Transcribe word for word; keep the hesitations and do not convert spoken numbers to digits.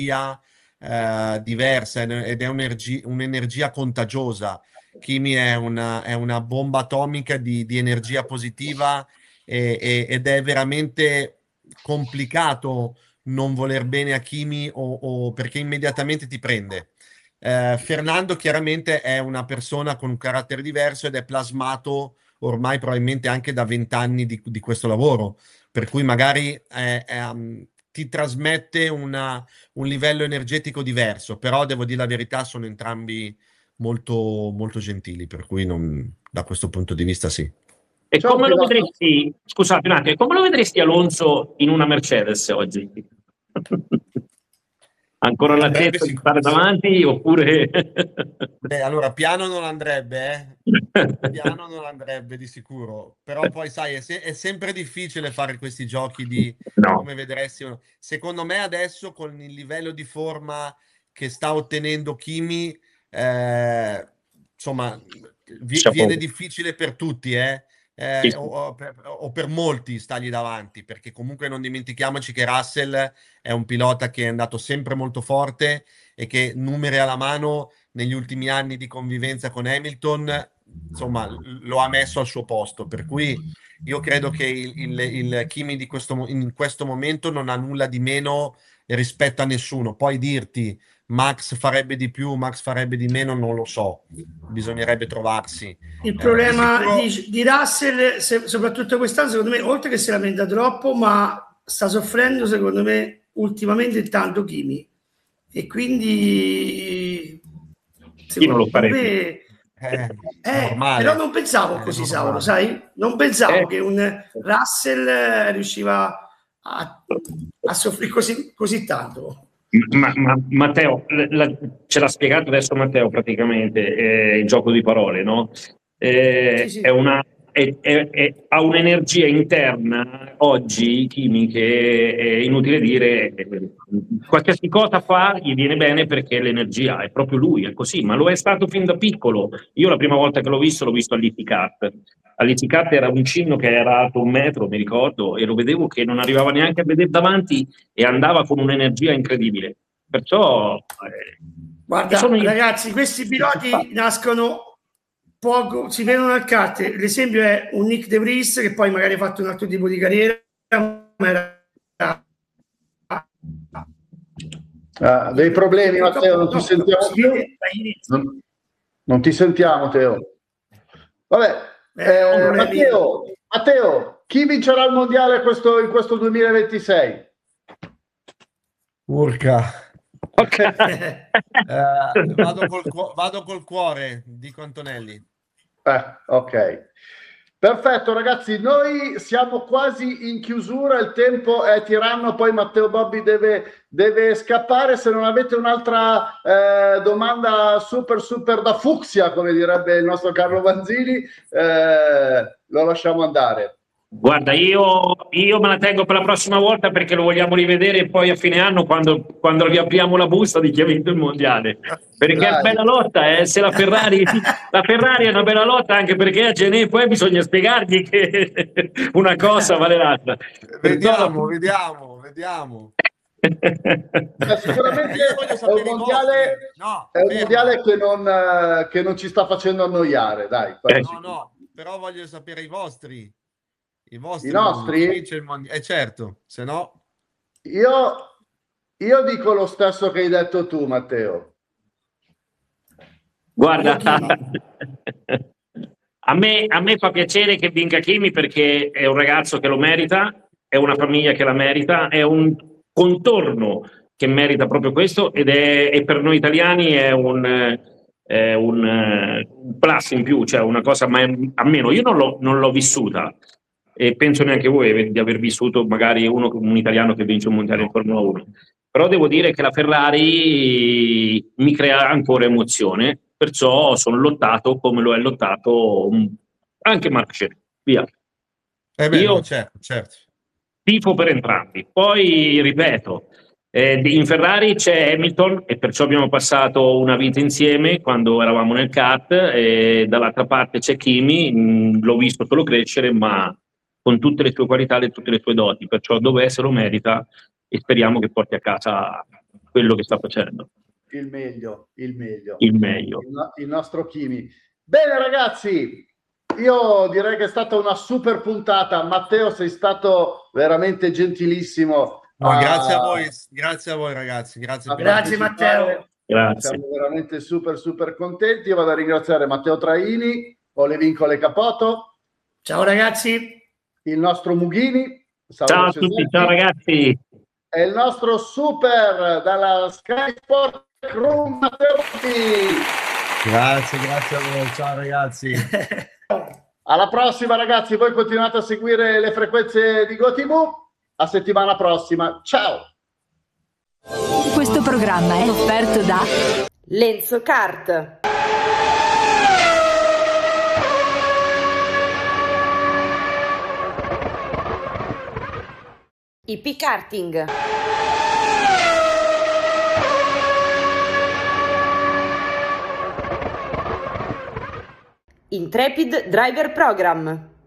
eh, diversa ed è un'energia, un'energia contagiosa. Kimi è una, è una bomba atomica di, di energia positiva e- e- ed è veramente complicato non voler bene a Kimi o, o perché immediatamente ti prende. Eh, Fernando chiaramente è una persona con un carattere diverso ed è plasmato ormai probabilmente anche da vent'anni di, di questo lavoro, per cui magari è- è, um, ti trasmette una- un livello energetico diverso, però devo dire la verità, sono entrambi molto, molto gentili, per cui non- da questo punto di vista sì. E Ciao come lo pilota. vedresti, scusate un attimo, come lo vedresti Alonso in una Mercedes oggi? Ancora Andrebbe l'attesa di sic- stare davanti oppure... Beh, allora piano non andrebbe, eh? Piano non andrebbe di sicuro, però poi sai, è, se- è sempre difficile fare questi giochi di No, come vedresti. uno- Secondo me adesso con il livello di forma che sta ottenendo Kimi, eh, insomma, vi- viene chapeau. difficile per tutti, eh? Sì, Eh, o, sì. o per, o per molti stargli davanti, perché comunque non dimentichiamoci che Russell è un pilota che è andato sempre molto forte e che numeri alla mano negli ultimi anni di convivenza con Hamilton, insomma, lo ha messo al suo posto. Per cui io credo che il, il, il Kimi di questo, mo- in questo momento non ha nulla di meno rispetto a nessuno. Poi dirti Max farebbe di più, Max farebbe di meno, non lo so. Bisognerebbe trovarsi. Il Eh, di problema sicuro. di, di Russell, se- soprattutto quest'anno, secondo me, oltre che si lamenta troppo, ma sta soffrendo, secondo me, ultimamente tanto Kimi. E quindi, Chi non lo secondo farebbe? me, Eh, è eh, però normale, non pensavo è così, Saulo, normale. sai? Non pensavo Eh, che un Russell eh, riusciva a, a soffrire così, così tanto. Ma, ma- Matteo, la- la- ce l'ha spiegato adesso Matteo praticamente, eh, il gioco di parole, no? Sì, Eh, è sì. una, è- è- è- ha un'energia interna oggi, Kimi, che è inutile dire, eh, qualsiasi cosa fa gli viene bene perché l'energia è proprio lui, è così, ma lo è stato fin da piccolo. Io la prima volta che l'ho visto, l'ho visto all'Iticat. All'Iticat era un cigno che era alto un metro, mi ricordo, e lo vedevo che non arrivava neanche a vedere davanti e andava con un'energia incredibile. Perciò eh, ci Guarda, sono i... ragazzi, questi piloti nascono poco, si vedono al kart. L'esempio è un Nick De Vries che poi magari ha fatto un altro tipo di carriera, ma era Ah, dei problemi, Matteo, purtroppo non ti no, sentiamo si più? vede dagli inizi. Non, non ti sentiamo, Teo. Vabbè, Eh, ho eh, problemi. Matteo, Matteo, chi vincerà il mondiale questo- in questo duemilaventisei? Urca. Eh, vado col, cuo- vado col cuore, dico Antonelli. Eh, ok. Perfetto, ragazzi, noi siamo quasi in chiusura, il tempo è tiranno, poi Matteo Bobbi deve, deve scappare. Se non avete un'altra eh, domanda super super da fucsia, come direbbe il nostro Carlo Vanzini, eh, lo lasciamo andare. Guarda, io, io me la tengo per la prossima volta perché lo vogliamo rivedere e poi a fine anno quando, quando riapriamo la busta di chi ha vinto il mondiale. Perché è una Dai. bella lotta, eh? Se la Ferrari, la Ferrari è una bella lotta anche perché a Genè poi bisogna spiegargli che una cosa vale l'altra. Vediamo, vediamo, vediamo. Eh, sicuramente Io voglio è un sapere i mondiale, vostri. No, è un ferma. mondiale che non, eh, che non ci sta facendo annoiare, dai. No, no, però voglio sapere i vostri. I vostri I nomi. nostri? Chi vince il mondiale? Eh certo, se no... Io, io dico lo stesso che hai detto tu, Matteo. Guarda, Io a me, a me fa piacere che vinca Kimi perché è un ragazzo che lo merita, è una famiglia che la merita, è un contorno che merita proprio questo ed è, e per noi italiani è un, è un, eh, un plus in più, cioè una cosa, ma almeno io non l'ho non l'ho vissuta e penso neanche voi di aver vissuto magari uno, un italiano che vince un mondiale in Formula uno. Però devo dire che la Ferrari mi crea ancora emozione, perciò sono lottato come lo è lottato anche Marc Chedid. Via. Eh beh, Io no, certo, certo. tifo per entrambi. Poi, ripeto, eh, in Ferrari c'è Hamilton e perciò abbiamo passato una vita insieme quando eravamo nel kart e dall'altra parte c'è Kimi, mh, l'ho visto solo crescere, ma con tutte le sue qualità e tutte le sue doti, perciò dov'è se lo merita e speriamo che porti a casa quello che sta facendo. Il meglio, il meglio. Il meglio. Il, no- il nostro Kimi. Bene ragazzi, io direi che è stata una super puntata. Matteo, sei stato veramente gentilissimo. No, a- grazie a voi, grazie a voi ragazzi, grazie a per Grazie, partecipare. Matteo. Grazie. Siamo veramente super super contenti. Io vado a ringraziare Matteo Traini, Ole Vincole Capoto, Ciao ragazzi. il nostro Mughini. Ciao a tutti, ciao ragazzi. E il nostro super dalla Sky Sport Room Matteo Botti. Grazie, grazie a voi, ciao ragazzi. Alla prossima ragazzi, voi continuate a seguire le frequenze di GoTV. A settimana prossima, ciao. Questo programma è offerto da Lenzo Kart. I P Karting. Intrepid Driver Program.